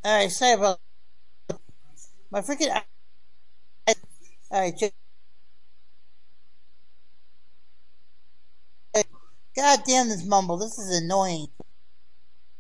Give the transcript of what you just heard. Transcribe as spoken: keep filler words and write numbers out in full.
Alright, sorry about my freaking. Alright, god damn this mumble. This is annoying.